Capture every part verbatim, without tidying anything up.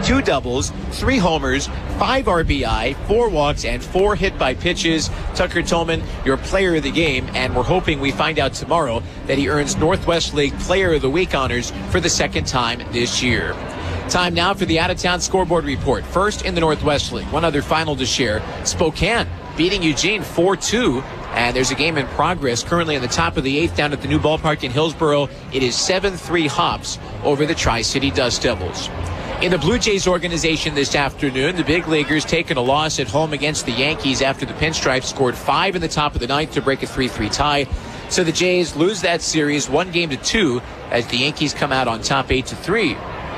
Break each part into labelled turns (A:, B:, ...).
A: two doubles, three homers, five R B I, four walks, and four hit by pitches. Tucker Tolman, your player of the game, and we're hoping we find out tomorrow that he earns Northwest League Player of the Week honors for the second time this year. Time now for the out-of-town scoreboard report. First in the Northwest League, one other final to share. Spokane beating Eugene four two. And there's a game in progress currently in the top of the eighth down at the new ballpark in Hillsboro. It is seven three Hops over the Tri-City Dust Devils. In the Blue Jays organization this afternoon, the big leaguers taking a loss at home against the Yankees after the Pinstripes scored five in the top of the ninth to break a three three tie. So the Jays lose that series one game to two as the Yankees come out on top eight to three.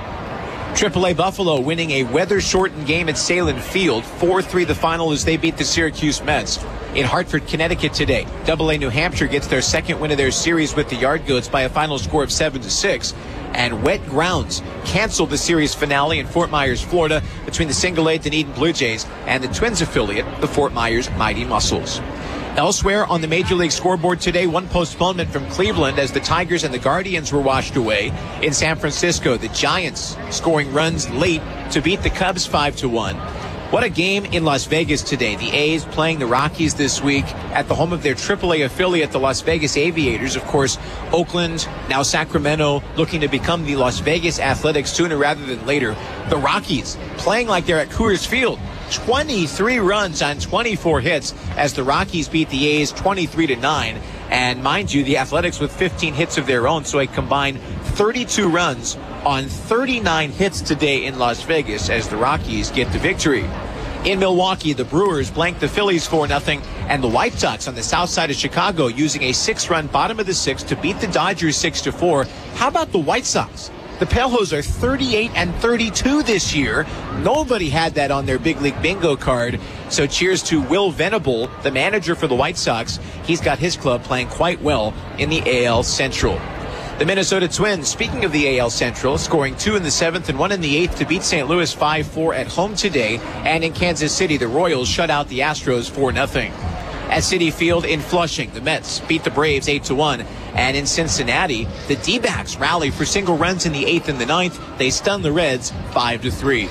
A: triple A Buffalo winning a weather-shortened game at Salem Field. four three the final as they beat the Syracuse Mets. In Hartford, Connecticut today, double A New Hampshire gets their second win of their series with the Yard Goats by a final score of seven to six. And wet grounds canceled the series finale in Fort Myers, Florida, between the single A Dunedin Blue Jays and the Twins affiliate, the Fort Myers Mighty Muscles. Elsewhere on the Major League scoreboard today, one postponement from Cleveland as the Tigers and the Guardians were washed away. In San Francisco, the Giants scoring runs late to beat the Cubs five to one. What a game in Las Vegas today. The A's playing the Rockies this week at the home of their triple A affiliate, the Las Vegas Aviators. Of course, Oakland, now Sacramento, looking to become the Las Vegas Athletics sooner rather than later. The Rockies playing like they're at Coors Field. twenty-three runs on twenty-four hits as the Rockies beat the A's twenty-three to nine. And mind you, the Athletics with fifteen hits of their own, so a combined thirty-two runs on thirty-nine hits today in Las Vegas as the Rockies get the victory. In Milwaukee, the Brewers blanked the Phillies four nothing, and the White Sox on the south side of Chicago using a six-run bottom of the sixth to beat the Dodgers six to four. How about the White Sox? The Palehos are thirty-eight and thirty-two this year. Nobody had that on their big league bingo card. So cheers to Will Venable, the manager for the White Sox. He's got his club playing quite well in the A L Central. The Minnesota Twins, speaking of the A L Central, scoring two in the seventh and one in the eighth to beat Saint Louis five four at home today. And in Kansas City, the Royals shut out the Astros four nothing. At Citi Field in Flushing, the Mets beat the Braves eight to one. And in Cincinnati, the D-backs rally for single runs in the eighth and the ninth. They stun the Reds five to three.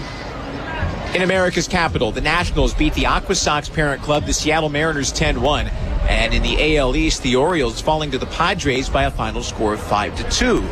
A: In America's capital, the Nationals beat the Aqua Sox parent club, the Seattle Mariners ten one. And in the A L East, the Orioles falling to the Padres by a final score of five to two.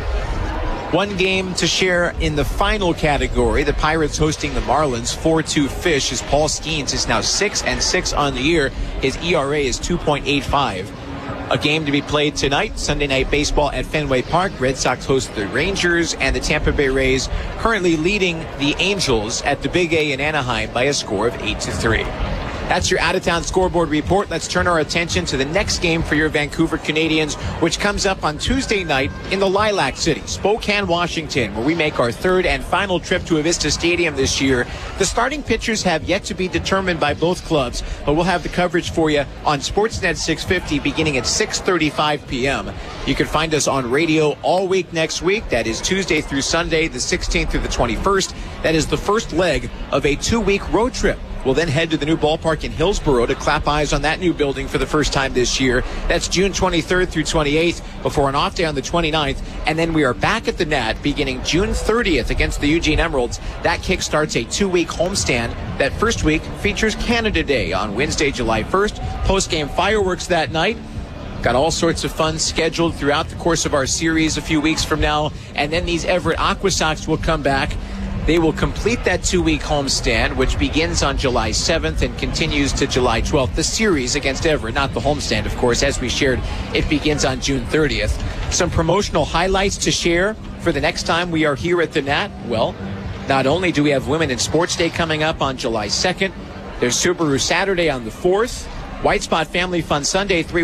A: One game to share in the final category. The Pirates hosting the Marlins four two Fish as Paul Skeens is now six and six on the year. His E R A is two point eight five. A game to be played tonight, Sunday Night Baseball at Fenway Park. Red Sox host the Rangers, and the Tampa Bay Rays currently leading the Angels at the Big A in Anaheim by a score of eight to three. That's your out-of-town scoreboard report. Let's turn our attention to the next game for your Vancouver Canadians, which comes up on Tuesday night in the Lilac City, Spokane, Washington, where we make our third and final trip to Avista Stadium this year. The starting pitchers have yet to be determined by both clubs, but we'll have the coverage for you on Sportsnet six fifty beginning at six thirty-five p.m. You can find us on radio all week next week. That is Tuesday through Sunday, the sixteenth through the twenty-first. That is the first leg of a two-week road trip. We'll then head to the new ballpark in Hillsboro to clap eyes on that new building for the first time this year. That's June twenty-third through twenty-eighth before an off day on the twenty-ninth. And then we are back at the Nat beginning June thirtieth against the Eugene Emeralds. That kickstarts a two-week homestand. That first week features Canada Day on Wednesday, July first. Post-game fireworks that night. Got all sorts of fun scheduled throughout the course of our series a few weeks from now. And then these Everett Aqua Sox will come back. They will complete that two-week homestand, which begins on July seventh and continues to July twelfth. The series against Everett, not the homestand, of course. As we shared, it begins on June thirtieth. Some promotional highlights to share for the next time we are here at the Nat. Well, not only do we have Women in Sports Day coming up on July second, there's Subaru Saturday on the fourth, White Spot Family Fun Sunday, three